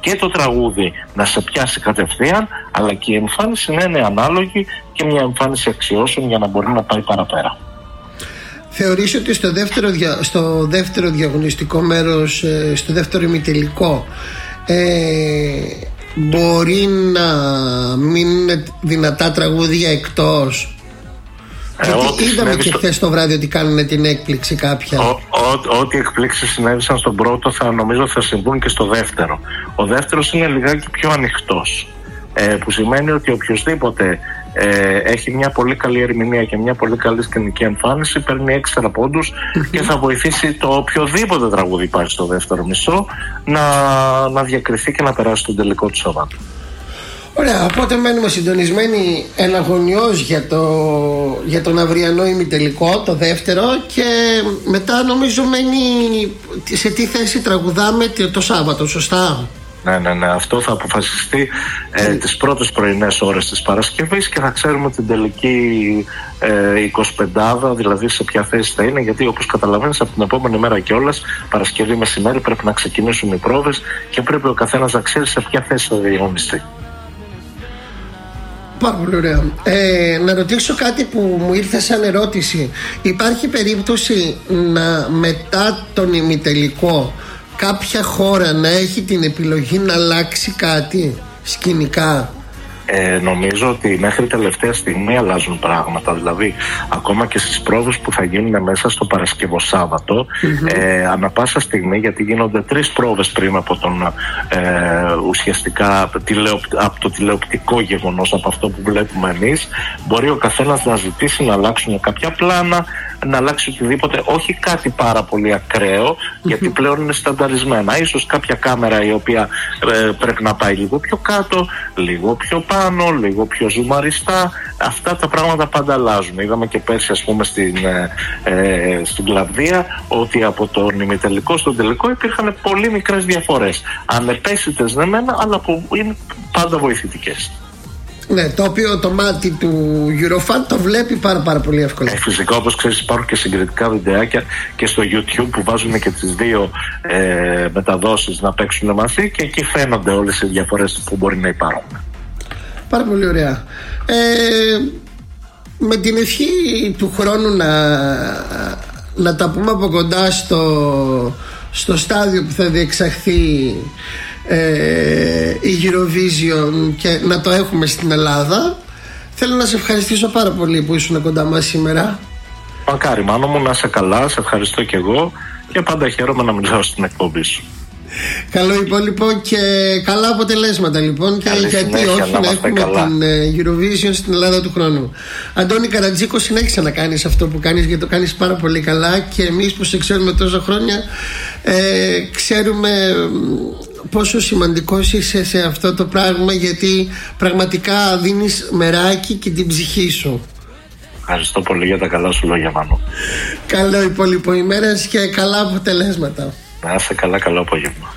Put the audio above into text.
και το τραγούδι να σε πιάσει κατευθείαν, αλλά και η εμφάνιση να είναι ανάλογη και μια εμφάνιση αξιώσεων για να μπορεί να πάει παραπέρα. Θεωρείς ότι στο δεύτερο διαγωνιστικό μέρος, στο δεύτερο ημιτελικό, μπορεί να μείνουν δυνατά τραγούδια εκτός? Γιατί είδαμε και χθες το βράδυ ότι κάνουν την έκπληξη κάποια. Ό,τι εκπλήξεις συνέβησαν στον πρώτο, νομίζω θα συμβούν και στο δεύτερο. Ο δεύτερος είναι λιγάκι πιο ανοιχτός, που σημαίνει ότι οποιοδήποτε έχει μια πολύ καλή ερμηνεία και μια πολύ καλή σκηνική εμφάνιση παίρνει 6 πόντους και θα βοηθήσει το οποιοδήποτε τραγούδι υπάρχει στο δεύτερο μισό να διακριθεί και να περάσει τον τελικό του Σαββάτου. Ωραία, οπότε μένουμε συντονισμένοι εναγωνιώς για τον αυριανό ημιτελικό, το δεύτερο, και μετά νομίζω μένει σε τι θέση τραγουδάμε το Σάββατο, σωστά? Ναι, αυτό θα αποφασιστεί τις πρώτες πρωινές ώρες της Παρασκευής και θα ξέρουμε την τελική 25, δηλαδή σε ποια θέση θα είναι, γιατί όπως καταλαβαίνεις από την επόμενη μέρα κιόλας, Παρασκευή μεσημέρι, πρέπει να ξεκινήσουν οι πρόβες και πρέπει ο καθένας να ξέρει σε ποια θέση θα διαγωνιστεί. Πάρα πολύ ωραία. Να ρωτήσω κάτι που μου ήρθε σαν ερώτηση. Υπάρχει περίπτωση να μετά τον ημιτελικό κάποια χώρα να έχει την επιλογή να αλλάξει κάτι σκηνικά? Νομίζω ότι μέχρι τελευταία στιγμή αλλάζουν πράγματα. Δηλαδή, ακόμα και στις πρόβες που θα γίνουν μέσα στο Παρασκευοσάββατο, ανά πάσα στιγμή, γιατί γίνονται 3 πρόβες πριν από τον ουσιαστικά από το τηλεοπτικό γεγονός, από αυτό που βλέπουμε εμείς, μπορεί ο καθένας να ζητήσει να αλλάξουν κάποια πλάνα, να αλλάξει οτιδήποτε, όχι κάτι πάρα πολύ ακραίο, γιατί πλέον είναι στανταρισμένα. Ίσως κάποια κάμερα η οποία πρέπει να πάει λίγο πιο κάτω, λίγο πιο πάνω, λίγο πιο ζουμαριστά. Αυτά τα πράγματα πάντα αλλάζουν. Είδαμε και πέρσι, ας πούμε, στην Κλαβδία, ότι από τον ημιτελικό στον τελικό υπήρχαν πολύ μικρές διαφορές. Ανεπαίσθητες ναι μένα, αλλά που είναι πάντα βοηθητικές. Ναι, το οποίο το μάτι του Eurofan το βλέπει πάρα πολύ εύκολα. Φυσικά, όπως ξέρεις, υπάρχουν και συγκριτικά βιντεάκια και στο YouTube που βάζουν και τις δύο μεταδόσεις να παίξουν μαζί και εκεί φαίνονται όλες οι διαφορές που μπορεί να υπάρχουν. Πάρα πολύ ωραία. Με την ευχή του χρόνου να τα πούμε από κοντά στο στάδιο που θα διεξαχθεί η Eurovision και να το έχουμε στην Ελλάδα, θέλω να σε ευχαριστήσω πάρα πολύ που ήσουν κοντά μας σήμερα. Μακάρι Μάνο μου, να είσαι καλά, σε ευχαριστώ και εγώ και πάντα χαίρομαι να μιλάω στην εκπομπή σου. Καλό υπόλοιπο και καλά αποτελέσματα λοιπόν, και γιατί όχι να έχουμε την Eurovision στην Ελλάδα του χρόνου. Αντώνη Καρατζίκο, συνέχισε να κάνεις αυτό που κάνεις, γιατί το κάνεις πάρα πολύ καλά και εμείς που σε ξέρουμε τόσα χρόνια ξέρουμε πόσο σημαντικός είσαι σε αυτό το πράγμα, γιατί πραγματικά δίνεις μεράκι και την ψυχή σου. Ευχαριστώ πολύ για τα καλά σου λόγια, Μάνο. Καλό υπόλοιπο ημέρας και καλά αποτελέσματα. Να είσαι καλά, καλό απόγευμα.